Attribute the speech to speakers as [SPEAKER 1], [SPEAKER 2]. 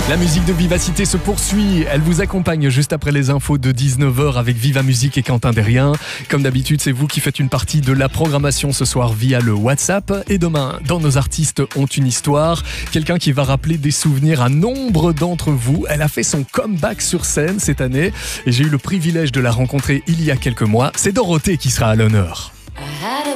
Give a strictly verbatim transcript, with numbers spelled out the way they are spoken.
[SPEAKER 1] La musique de Vivacité se poursuit. Elle vous accompagne juste après les infos de dix-neuf heures avec Viva Musique et Quentin Derrien. Comme d'habitude, c'est vous qui faites une partie de la programmation ce soir via le WhatsApp. Et demain, dans Nos artistes ont une histoire, quelqu'un qui va rappeler des souvenirs à nombre d'entre vous. Elle a fait son comeback sur scène cette année et j'ai eu le privilège de la rencontrer il y a quelques mois. C'est Dorothée qui sera à l'honneur.